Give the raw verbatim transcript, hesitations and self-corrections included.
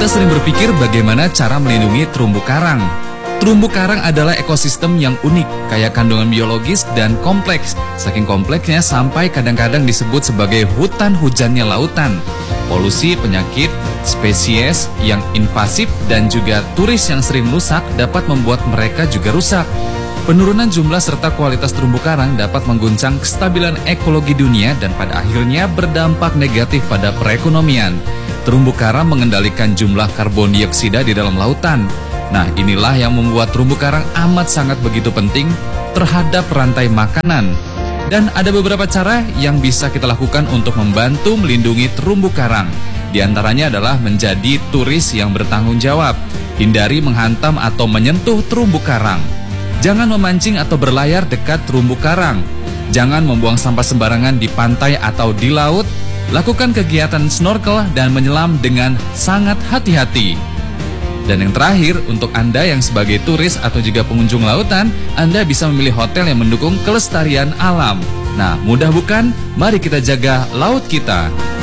Kita sering berpikir bagaimana cara melindungi terumbu karang. Terumbu karang adalah ekosistem yang unik, kaya kandungan biologis dan kompleks. Saking kompleksnya sampai kadang-kadang disebut sebagai hutan hujannya lautan. Polusi, penyakit, spesies yang invasif, dan juga turis yang sering rusak dapat membuat mereka juga rusak. Penurunan jumlah serta kualitas terumbu karang dapat mengguncang kestabilan ekologi dunia dan pada akhirnya berdampak negatif pada perekonomian. Terumbu karang mengendalikan jumlah karbon dioksida di dalam lautan. Nah, inilah yang membuat terumbu karang amat sangat begitu penting terhadap rantai makanan. Dan ada beberapa cara yang bisa kita lakukan untuk membantu melindungi terumbu karang. Di antaranya adalah menjadi turis yang bertanggung jawab. Hindari menghantam atau menyentuh terumbu karang. Jangan memancing atau berlayar dekat terumbu karang. Jangan membuang sampah sembarangan di pantai atau di laut. Lakukan kegiatan snorkel dan menyelam dengan sangat hati-hati. Dan yang terakhir, untuk Anda yang sebagai turis atau juga pengunjung lautan, Anda bisa memilih hotel yang mendukung kelestarian alam. Nah, mudah bukan? Mari kita jaga laut kita.